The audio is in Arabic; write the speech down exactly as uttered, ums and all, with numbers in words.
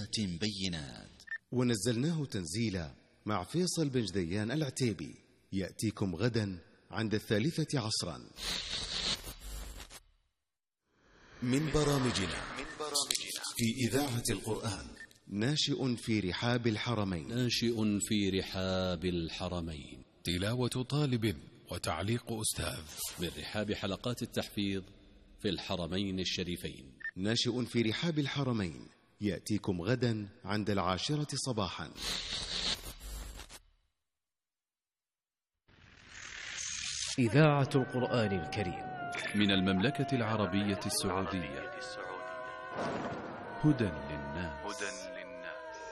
بآيات بينات ونزلناه تنزيلا مع فيصل بن جديان العتيبي، يأتيكم غدا عند الثالثة عصرا. من برامجنا في إذاعة القرآن ناشئ في رحاب الحرمين. ناشئ في رحاب الحرمين، تلاوة طالب وتعليق أستاذ من رحاب حلقات التحفيظ في الحرمين الشريفين. ناشئ في رحاب الحرمين يأتيكم غدا عند العاشرة صباحا. إذاعة القرآن الكريم من المملكة العربية السعودية، هدى للناس.